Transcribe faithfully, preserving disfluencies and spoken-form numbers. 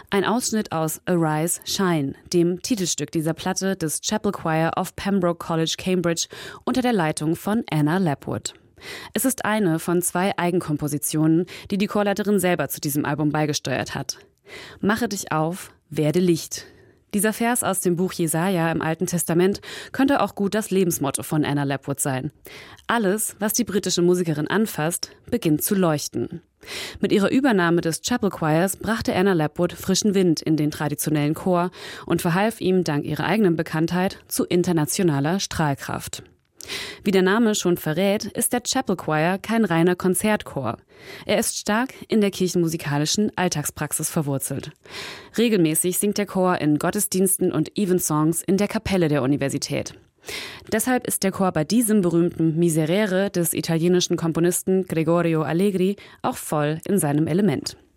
Ein Ausschnitt aus Arise, Shine, dem Titelstück dieser Platte des Chapel Choir of Pembroke College, Cambridge, unter der Leitung von Anna Lapwood. Es ist eine von zwei Eigenkompositionen, die die Chorleiterin selber zu diesem Album beigesteuert hat. Mache dich auf, werde Licht. Dieser Vers aus dem Buch Jesaja im Alten Testament könnte auch gut das Lebensmotto von Anna Lapwood sein. Alles, was die britische Musikerin anfasst, beginnt zu leuchten. Mit ihrer Übernahme des Chapel Choirs brachte Anna Lapwood frischen Wind in den traditionellen Chor und verhalf ihm dank ihrer eigenen Bekanntheit zu internationaler Strahlkraft. Wie der Name schon verrät, ist der Chapel Choir kein reiner Konzertchor. Er ist stark in der kirchenmusikalischen Alltagspraxis verwurzelt. Regelmäßig singt der Chor in Gottesdiensten und Evensongs in der Kapelle der Universität. Deshalb ist der Chor bei diesem berühmten Miserere des italienischen Komponisten Gregorio Allegri auch voll in seinem Element.